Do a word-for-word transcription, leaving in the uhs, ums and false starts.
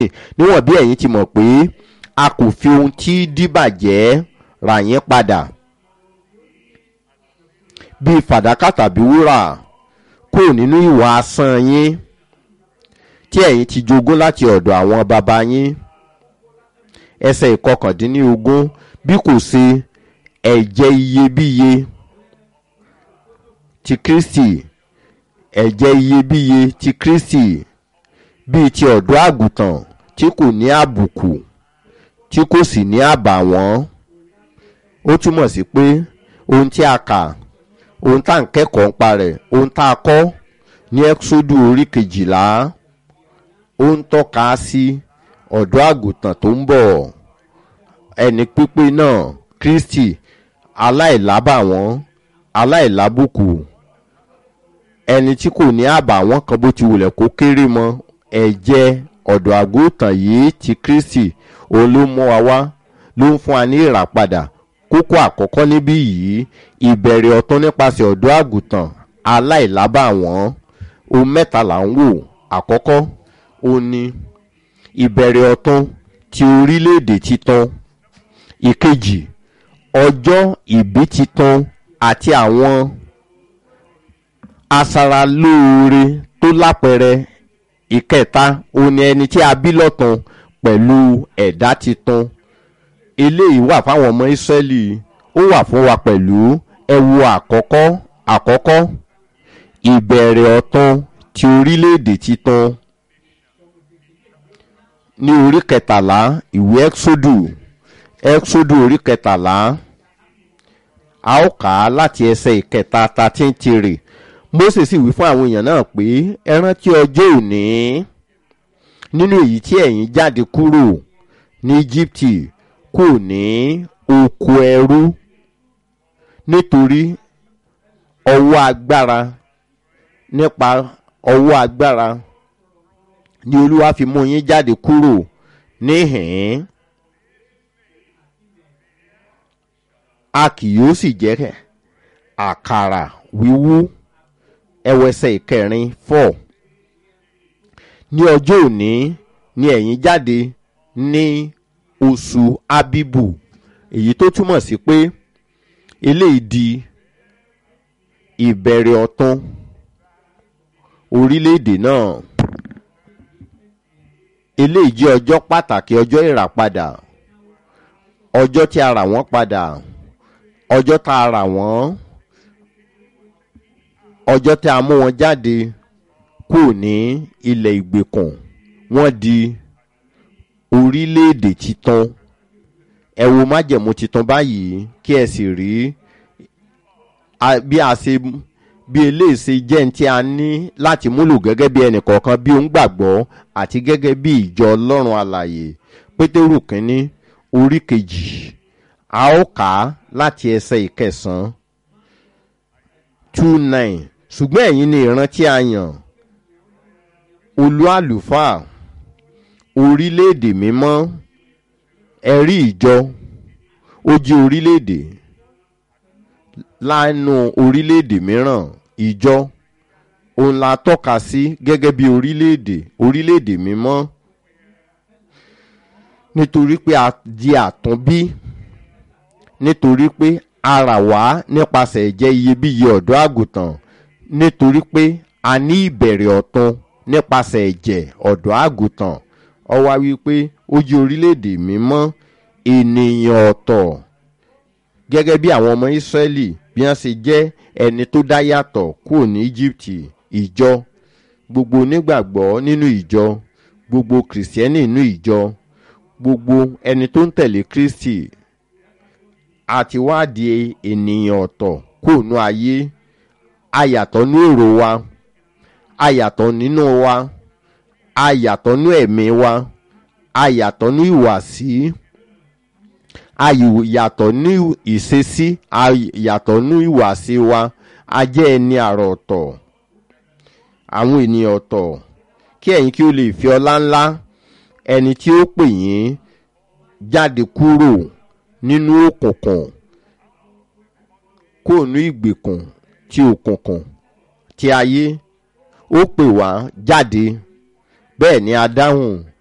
níwọ̀n bí ẹ̀yin ti mọ̀ pé a kò fi ohun tí díbàjẹ́ rà yín padà bíi fàdákà tàbí wúrà kúrò nínú ìwà asán yín tí ẹ̀yin ti jogún láti ọ̀dọ̀ àwọn baba yín. ẹsẹ̀ ìkọkàndínlógún bí kò ṣe ẹ̀jẹ̀ iyebíye ti Kristi ẹ̀jẹ̀ iyebíye ti Kristi bíi ti ọ̀dọ́ àgùntàn tí kò ní àbùkù tí kò sì ní àbàwọ́n. ó túmọ̀ sí pé ohun tí a kà ohun tá à ń kẹ́kọ̀ọ́ ń parẹ̀ ohun tá a kọ́ ní ẹ́kísódù orí kejìlá ó ń tọ́ka sí ọ̀dọ́ àgùntàn tó ń bọ̀ ẹni pípé náà Kristi aláìlábàwọ́n aláìlábùkù ẹni tí kò ní àbàwọ́n kan bó ti wùlẹ̀ kó kéré mọ́. ẹ̀jẹ̀ ọ̀dọ́ àgùntàn yìí ti Kristi òun ló mú wa wá ló ń fún wa ní ìràpadà. kókó àkọ́kọ́ níbí yìí ìbẹ̀rẹ̀ ọ̀tun nípasẹ̀ ọ̀dọ́ àgùntàn aláìlábàwọ́n. ohun mẹ́ta là ń wò. àkọ́kọ́ ó ní ìbẹ̀rẹ̀ ọ̀tun ti orílẹ̀-èdè titun. ìkejì ọjọ́ ìbí titun àti àwọn aṣaralóore tó lápẹẹrẹ. ìkẹta ó ní ẹni tí a bí lọ́tun pẹ̀lú ẹ̀dá titun. eléyìí wà fáwọn ọmọ Ísírẹ́lì ó wà fún wa pẹ̀lú. ẹ wo àkọ́kọ́ àkọ́kọ́ ìbẹ̀rẹ̀ ọ̀tun ti orílẹ̀-èdè titun ní orí kẹtàlá ìwé ẹ́kísódù ẹ́kísódù orí kẹtàlá a ó kà á láti ẹsẹ̀ ìkẹta thirteen tirè. Mósè sì wí fún àwọn èèyàn náà pé ẹ rántí ọjọ́ òní nínú èyí tí ẹ̀yin jáde kúrò ní Íjíbítì kò ní oko ẹrú nítorí ọwọ́ agbára nípa ọwọ́ agbára ni Olúwa fi mú yín jáde kúrò níhìn-ín. a kì yóò sì jẹ àkàrà wíwú. ẹwẹsẹ̀ ìkẹrin four. ní ọjọ́ òní ni ẹ̀yin jáde ní oṣù Ábíbù. èyí tó túmọ̀ sí pé eléyìí di ìbẹ̀rẹ̀ ọ̀tun orílẹ̀-èdè náà. eléyìí jẹ́ ọjọ́ pàtàkì ọjọ́ ìràpadà ọjọ́ tí a rà wọ́n padà ọjọ́ tá a rà wọ́n ọjọ́ tí a mú wọn jáde kúrò ní ilẹ̀ ìgbèkùn wọ́n di orílẹ̀-èdè titun. ẹ wo májẹ̀mú titun báyìí kí ẹ sì rí bí a ṣe bí eléyìí ṣe jẹ́ ní tí a ní láti múlò gẹ́gẹ́ bí ẹnìkọ̀ọ̀kan bí ó ń gbàgbọ́ àti gẹ́gẹ́ bí ìjọ Ọlọ́run alààyè. Pétérù kínní orí kejì a ó kà á láti ẹsẹ̀ ìkẹsàn-án two nine. ṣùgbọ́n ẹ̀yin ni ìran tí a yàn olú àlùfáà orílẹ̀-èdè mímọ́ ẹ̀rí ìjọ ó jẹ́ orílẹ̀-èdè lánàá orílẹ̀-èdè mìíràn. ìjọ òun la tọ́ka sí gẹ́gẹ́ bí orílẹ̀-èdè orílẹ̀-èdè mímọ́ nítorí pé a di àtúnbí nítorí pé a rà wá nípasẹ̀ ẹ̀jẹ̀ iyebíye ọ̀dọ́ àgùntàn nítorí pé a ní ìbẹ̀rẹ̀ ọ̀tun nípasẹ̀ ẹ̀jẹ̀ ọ̀dọ́ àgùntàn. ó wá wí pé ó jẹ́ orílẹ̀-èdè mímọ́ ènìyàn ọ̀tọ̀ gẹ́gẹ́ bí àwọn ọmọ Ísírẹ́lì bí wọ́n ṣe jẹ́ ẹni tó dá yàtọ̀ kúrò ní Íjíbítì. ìjọ gbogbo onígbàgbọ́ nínú ìjọ gbogbo kìrìsìtẹ́nì nínú ìjọ gbogbo ẹni tó ń tẹ̀lé Kristi àti wá di ènìyàn ọ̀tọ̀ kúrò ní ayé. ayàtọ̀ ní èrò wa ayàtọ̀ nínú wa ayàtọ̀ ní ẹ̀mí wa ayàtọ̀ ní ìwàsí ayàtọ̀ ní ìṣesí ayàtọ̀ ní ìwàsí wa. a jẹ́ ẹni àrà ọ̀tọ̀ àwọn ènìyàn ọ̀tọ̀ kí ẹ̀yin kí ó lè fi ọlá ńlá ẹni tí ó pè yín jáde kúrò nínú òkùnkùn kúrò ní ìgbèkùn tí òkùnkùn tí ayé ó pè wá jáde. bẹ́ẹ̀ ni a dáhùn